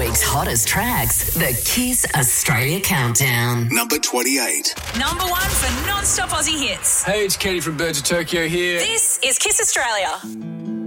week's hottest tracks, the Kiss Australia Countdown. Number 28. Number 1 for non-stop Aussie hits. Hey, it's Kenny from Birds of Tokyo here. This is Kiss Australia.